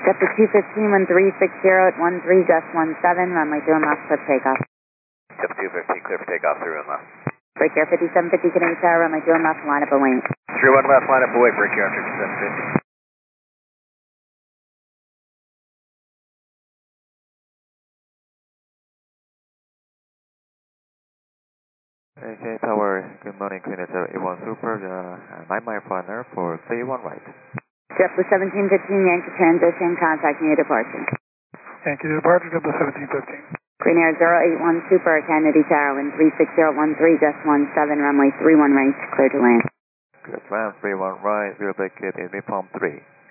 JetBlue 215, 1360 at 13, just 17, runway 2 left, clear for takeoff. JetBlue 215, clear for takeoff, 31 left. Break air 5750, Canadian Tower, runway 2 left, line up and wait. 31 left, line up and wait, break air 5750. AK Tower, good morning, Cleaner 81 Super, 9 mile partner for 31 right. JetBlue 1715, Yankee transition, contacting your departure. Yankee departure, JetBlue 1715. Green Air 081 Super, Kennedy Tower, wind 36013, just 17, runway 31 right, clear to land. Good land, 31 right, we'll vacate in Palm 3.